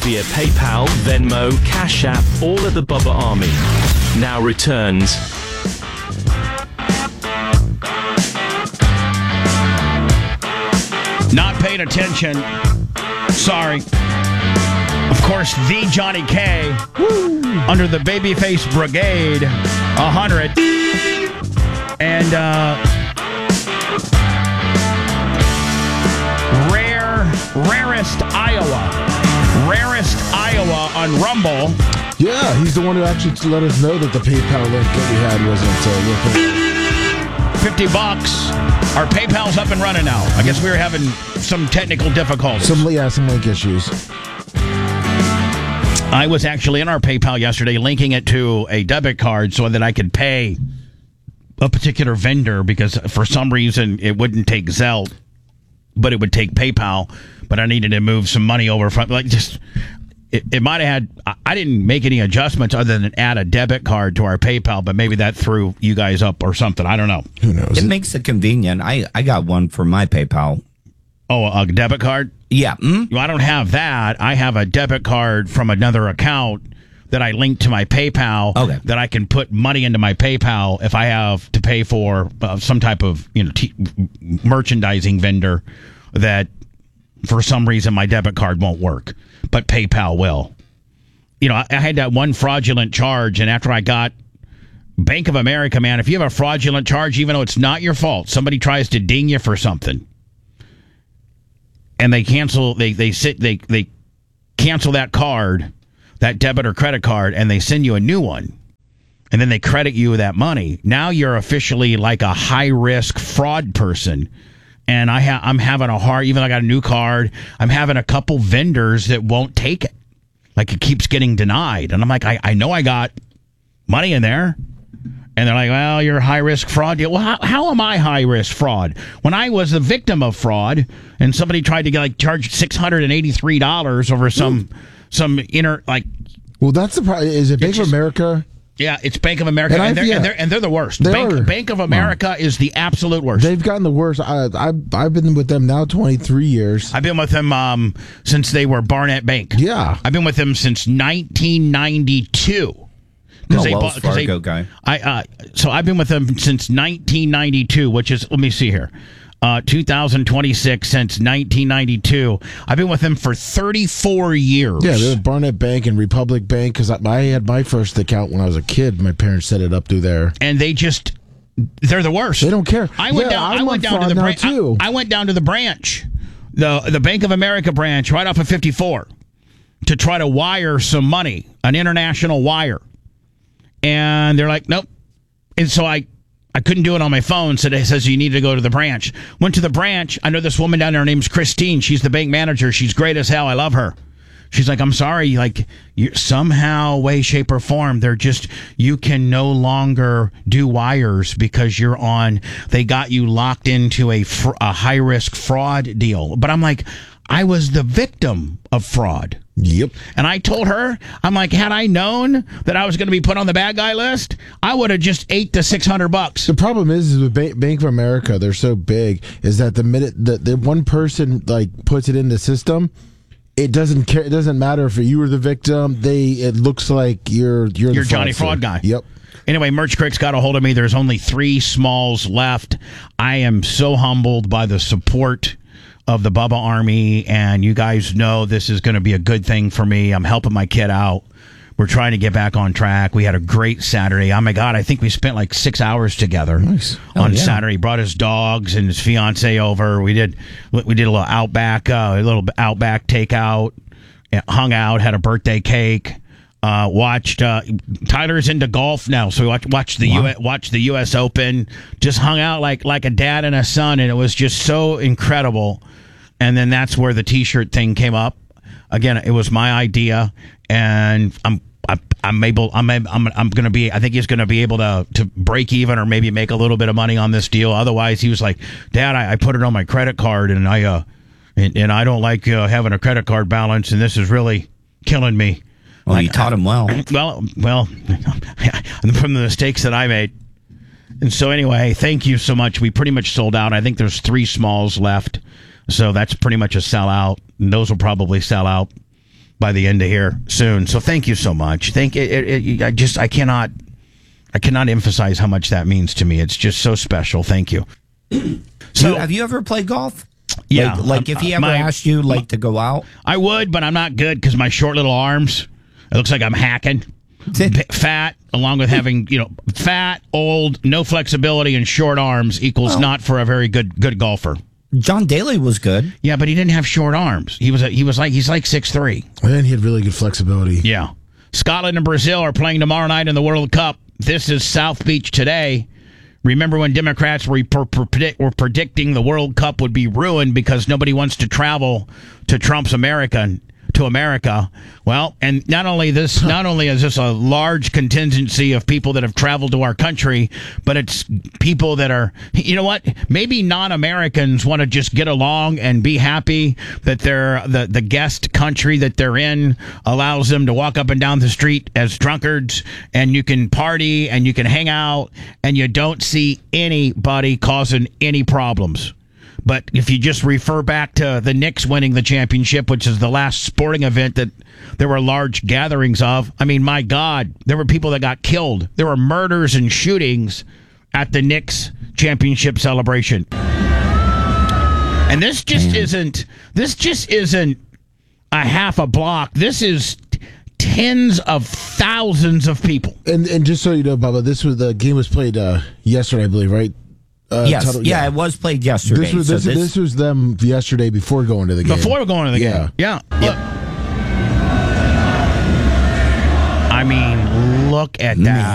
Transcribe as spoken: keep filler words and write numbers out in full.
via PayPal, Venmo, Cash App, all of the Bubba Army. Now returns. Not paying attention. Sorry. Of course, the Johnny K. Woo. Under the Babyface Brigade. A hundred. And, uh... Rare, Rarest Iowa. Rarest Iowa on Rumble. Yeah, he's the one who actually let us know that the PayPal link that we had wasn't uh, working. fifty bucks. Our PayPal's up and running now. I guess we were having some technical difficulties. Some, yeah, some link issues. I was actually in our PayPal yesterday linking it to a debit card so that I could pay a particular vendor because for some reason it wouldn't take Zelle, but it would take PayPal. But I needed to move some money over from, like, just, it, it might have had, I didn't make any adjustments other than add a debit card to our PayPal, but maybe that threw you guys up or something. I don't know. Who knows? It makes it convenient. I, I got one for my PayPal. Oh, a debit card? Yeah. Mm-hmm. Well, I don't have that. I have a debit card from another account that I link to my PayPal. Okay. That I can put money into my PayPal if I have to pay for uh, some type of, you know, t- merchandising vendor that for some reason my debit card won't work, but PayPal will. You know, I, I had that one fraudulent charge, and after I got Bank of America, man, if you have a fraudulent charge, even though it's not your fault, somebody tries to ding you for something, and they cancel, they they sit, they they cancel that card, that debit or credit card, and they send you a new one, and then they credit you that money. Now you're officially like a high risk fraud person. And I ha- I'm having a hard, even though I got a new card, I'm having a couple vendors that won't take it. Like, it keeps getting denied. And I'm like, I, I know I got money in there. And they're like, well, you're high-risk fraud. Well, how, how am I high-risk fraud? When I was the victim of fraud and somebody tried to, like, charge six hundred eighty-three dollars over some, Ooh. some inner, like... Well, that's the problem. Is it Bank just, of America? Yeah, it's Bank of America, and, and, they're, yeah. and, they're, and they're the worst. They Bank, are. Bank of America wow. is the absolute worst. They've gotten the worst. I, I, I've been with them now twenty-three years. I've been with them um, since they were Barnett Bank. Yeah. I've been with them since nineteen ninety-two. No, they Wells bought, Fargo they, guy. I, uh, so I've been with them since nineteen ninety-two, which is, let me see here, uh, two thousand twenty-six since nineteen ninety-two. I've been with them for thirty-four years. Yeah, they're Barnett Bank and Republic Bank, because I, I had my first account when I was a kid. My parents set it up through there. And they just, they're the worst. They don't care. I went yeah, down, I'm I went down to the branch. I, I went down to the branch, the the Bank of America branch right off of fifty-four to try to wire some money, an international wire. And they're like, nope. And so I, I couldn't do it on my phone, so it says you need to go to the branch. Went to the branch. I know this woman down there, her name's Christine. She's the bank manager. She's great as hell. I love her. She's like, I'm sorry, like, you, somehow, way, shape, or form, they're just, you can no longer do wires because you're on, they got you locked into a, fr- a high-risk fraud deal. But I'm like, I was the victim of fraud. Yep. And I told her, I'm like, had I known that I was going to be put on the bad guy list, I would have just ate the six hundred bucks. The problem is, is with ba- Bank of America, they're so big, is that the minute that the one person like puts it in the system, it doesn't care. It doesn't matter if you were the victim. They it looks like you're you're you're the Johnny fraudster. Fraud guy. Yep. Anyway, Merch Crick's got a hold of me. There's only three smalls left. I am so humbled by the support of the Bubba Army, and you guys know this is going to be a good thing for me. I'm helping my kid out. We're trying to get back on track. We had a great Saturday. Oh my God, I think we spent like six hours together nice. on oh, yeah. Saturday. He brought his dogs and his fiance over. We did we did a little Outback, uh, a little Outback takeout. Hung out, had a birthday cake. Uh, watched uh, Tyler's into golf now, so we watched, watched the wow. U S, watched the U S Open. Just hung out like like a dad and a son, and it was just so incredible. And then that's where the T-shirt thing came up. Again, it was my idea, and I'm I, I'm able. I'm I'm I'm going to be. I think he's going to be able to to break even or maybe make a little bit of money on this deal. Otherwise, he was like, "Dad, I, I put it on my credit card, and I uh and, and I don't like uh, having a credit card balance, and this is really killing me." Well, like, you taught him well. Well, well, from the mistakes that I made. And so anyway, thank you so much. We pretty much sold out. I think there's three smalls left. So that's pretty much a sellout. And those will probably sell out by the end of here soon. So thank you so much. Thank it, it, it, I just I cannot I cannot emphasize how much that means to me. It's just so special. Thank you. So, have you ever played golf? Yeah, like, like if he ever my, asked you like my, to go out, I would, but I'm not good because my short little arms. It looks like I'm hacking. Fat, along with having you know fat, old, no flexibility, and short arms equals well, not for a very good good golfer. John Daly was good. Yeah, but he didn't have short arms. He was a, he was like he's like six three. And he had really good flexibility. Yeah. Scotland and Brazil are playing tomorrow night in the World Cup. This is South Beach today. Remember when Democrats were, per, per, were predicting the World Cup would be ruined because nobody wants to travel to Trump's America, to America? Well, and not only this, not only is this a large contingency of people that have traveled to our country, but it's people that are, you know what? Maybe non-Americans want to just get along and be happy that they're the, the guest country that they're in allows them to walk up and down the street as drunkards, and you can party and you can hang out and you don't see anybody causing any problems. But if you just refer back to the Knicks winning the championship, which is the last sporting event that there were large gatherings of, I mean, my God, there were people that got killed. There were murders and shootings at the Knicks championship celebration. And this just Man. isn't, this just isn't a half a block. This is tens of thousands of people. And and just so you know, Bubba, this was the game was played uh, yesterday, I believe, right? Uh, yes, title, yeah. yeah, it was played yesterday. This was so this, this, this was them yesterday before going to the game. Before going to the yeah. game, yeah. Yep. Look, I mean, look at that.